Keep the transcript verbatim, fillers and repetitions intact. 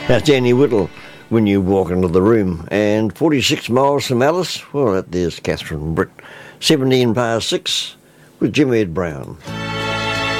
That's Annie Whittle when you walk into the room. And forty-six miles from Alice, well, that there's Catherine Britt. seventeen past six with Jimmy Ed Brown.